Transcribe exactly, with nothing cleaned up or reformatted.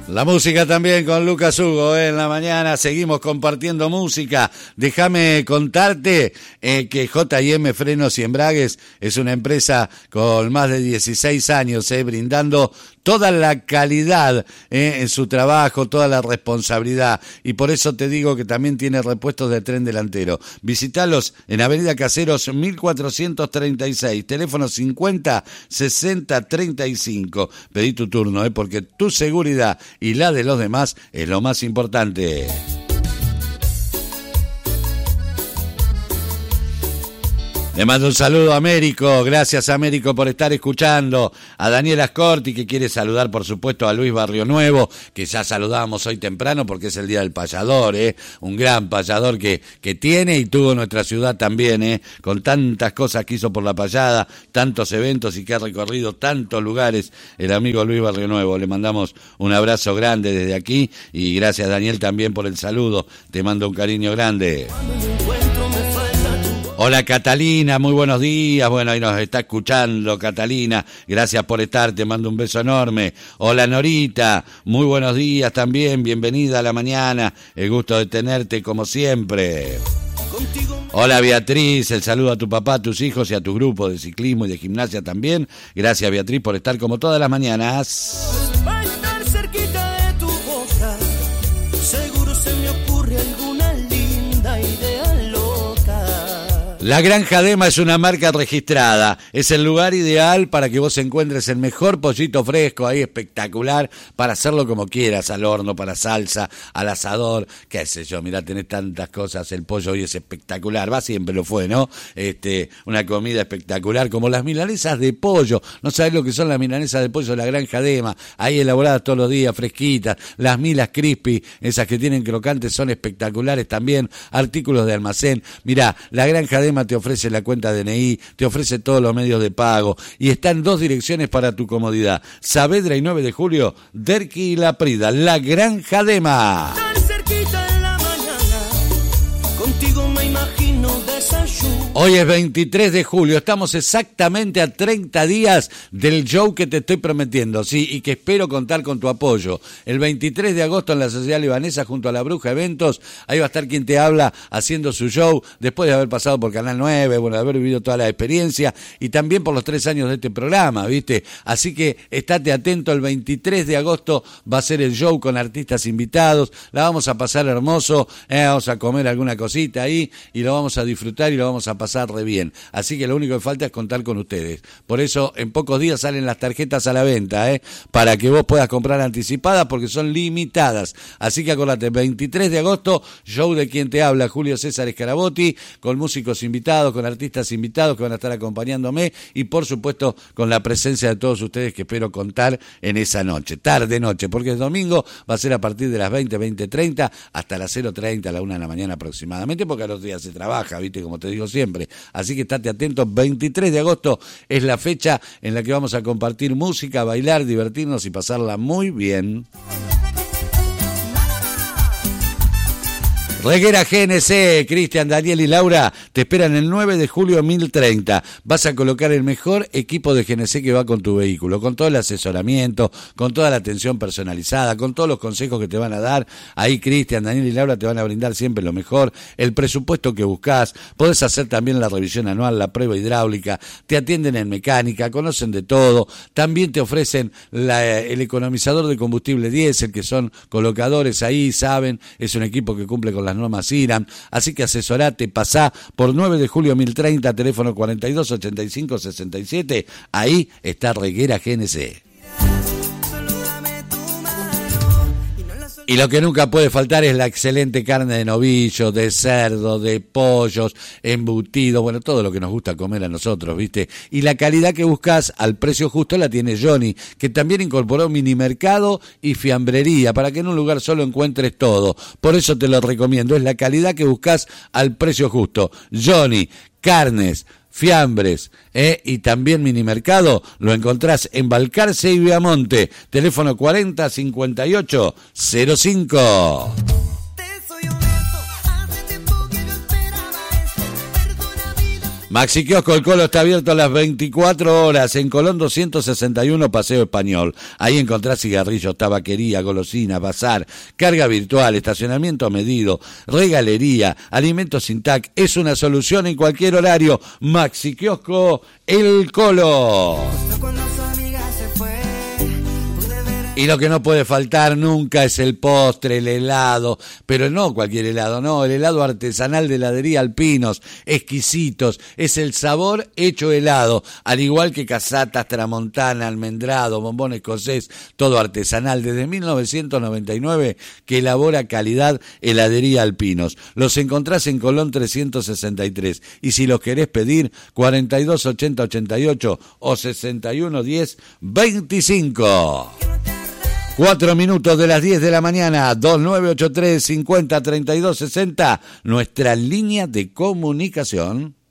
La música también con Lucas Hugo, ¿eh? En la mañana seguimos compartiendo música. Déjame contarte eh, que J y M Frenos y Embragues es una empresa con más de dieciséis años, eh, brindando toda la calidad eh, en su trabajo, toda la responsabilidad. Y por eso te digo que también tiene repuestos de tren delantero. Visítalos en Avenida Caseros mil cuatrocientos treinta y seis, teléfono cincuenta sesenta treinta y cinco. Pedí tu turno, eh, porque tu seguridad y la de los demás es lo más importante. Le mando un saludo a Américo, gracias Américo por estar escuchando, a Daniel Ascorti que quiere saludar por supuesto a Luis Barrio Nuevo, que ya saludábamos hoy temprano porque es el día del payador, ¿eh? Un gran payador que, que tiene y tuvo nuestra ciudad también, ¿eh? Con tantas cosas que hizo por la payada, tantos eventos y que ha recorrido tantos lugares, el amigo Luis Barrio Nuevo. Le mandamos un abrazo grande desde aquí y gracias Daniel también por el saludo, te mando un cariño grande. Hola Catalina, muy buenos días, bueno, ahí nos está escuchando Catalina, gracias por estar, te mando un beso enorme. Hola Norita, muy buenos días también, bienvenida a la mañana, el gusto de tenerte como siempre. Hola Beatriz, el saludo a tu papá, a tus hijos y a tu grupo de ciclismo y de gimnasia también, gracias Beatriz por estar como todas las mañanas. La Granja Dema es una marca registrada, es el lugar ideal para que vos encuentres el mejor pollito fresco, ahí espectacular, para hacerlo como quieras, al horno, para salsa, al asador, qué sé yo, mirá, tenés tantas cosas, el pollo hoy es espectacular, va, siempre lo fue, ¿no? Este, una comida espectacular, como las milanesas de pollo, no sabés lo que son las milanesas de pollo de la Granja Dema, ahí elaboradas todos los días, fresquitas, las milas crispy, esas que tienen crocantes son espectaculares también, artículos de almacén, mirá, la Granja Dema te ofrece la cuenta D N I, te ofrece todos los medios de pago y está en dos direcciones para tu comodidad. Saavedra y nueve de julio, Derqui y La Prida, la Granja Dema. Tan cerquita en la mañana, contigo me imagino desayuno. Hoy es veintitrés de julio, estamos exactamente a treinta días del show que te estoy prometiendo, sí, y que espero contar con tu apoyo. El veintitrés de agosto en la Sociedad Libanesa junto a La Bruja Eventos, ahí va a estar quien te habla haciendo su show, después de haber pasado por Canal nueve, bueno, de haber vivido toda la experiencia y también por los tres años de este programa, ¿viste? Así que estate atento, el veintitrés de agosto va a ser el show con artistas invitados, la vamos a pasar hermoso, eh, vamos a comer alguna cosita ahí y lo vamos a disfrutar y lo vamos a pasar pasar re bien, así que lo único que falta es contar con ustedes. Por eso en pocos días salen las tarjetas a la venta, ¿eh? Para que vos puedas comprar anticipadas porque son limitadas, así que acordate, veintitrés de agosto, show de quien te habla, Julio César Scarabotti, con músicos invitados, con artistas invitados que van a estar acompañándome y por supuesto con la presencia de todos ustedes que espero contar en esa noche, tarde noche, porque el domingo va a ser a partir de las veinte, veinte treinta hasta las cero treinta, a la una de la mañana aproximadamente, porque a los días se trabaja, viste, como te digo siempre. Así que estate atento, veintitrés de agosto es la fecha en la que vamos a compartir música, bailar, divertirnos y pasarla muy bien. Reguera G N C, Cristian, Daniel y Laura te esperan el nueve de julio mil treinta. Vas a colocar el mejor equipo de G N C que va con tu vehículo, con todo el asesoramiento, con toda la atención personalizada, con todos los consejos que te van a dar. Ahí Cristian, Daniel y Laura te van a brindar siempre lo mejor, el presupuesto que buscas. Podés hacer también la revisión anual, la prueba hidráulica, te atienden en mecánica, conocen de todo. También te ofrecen la, el economizador de combustible diésel, que son colocadores ahí, saben, es un equipo que cumple con las normas I R A M, así que asesorate, pasá por nueve de julio mil treinta, teléfono cuarenta y dos ochenta y cinco sesenta y siete, ahí está Reguera G N C. Y lo que nunca puede faltar es la excelente carne de novillo, de cerdo, de pollos, embutidos, bueno, todo lo que nos gusta comer a nosotros, ¿viste? Y la calidad que buscas al precio justo la tiene Johnny, que también incorporó minimercado y fiambrería, para que en un lugar solo encuentres todo. Por eso te lo recomiendo, es la calidad que buscas al precio justo. Johnny, carnes, fiambres, ¿eh? Y también minimercado, lo encontrás en Balcarce y Viamonte, teléfono cuarenta cincuenta y ocho cero cinco. Maxi Kiosco El Colo está abierto a las veinticuatro horas en Colón doscientos sesenta y uno, Paseo Español. Ahí encontrás cigarrillos, tabaquería, golosinas, bazar, carga virtual, estacionamiento medido, regalería, alimentos sin T A C. Es una solución en cualquier horario. Maxi Kiosco El Colo. Y lo que no puede faltar nunca es el postre, el helado, pero no cualquier helado, no, el helado artesanal de heladería Alpinos, exquisitos, es el sabor hecho helado, al igual que casatas, tramontana, almendrado, bombón escocés, todo artesanal, desde mil novecientos noventa y nueve que elabora calidad heladería Alpinos. Los encontrás en Colón trescientos sesenta y tres, y si los querés pedir, cuarenta y dos ochenta ochenta y ocho o sesenta y uno diez veinticinco. Cuatro minutos de las diez de la mañana, dos nueve ocho tres cincuenta treinta y dos sesenta, nuestra línea de comunicación.